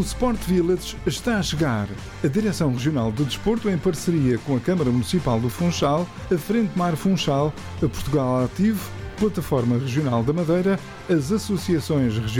Sport Village está a chegar. A Direção Regional de Desporto, em parceria com a Câmara Municipal do Funchal, a Frente Mar Funchal, a Portugal Ativo, Plataforma Regional da Madeira, as associações regionais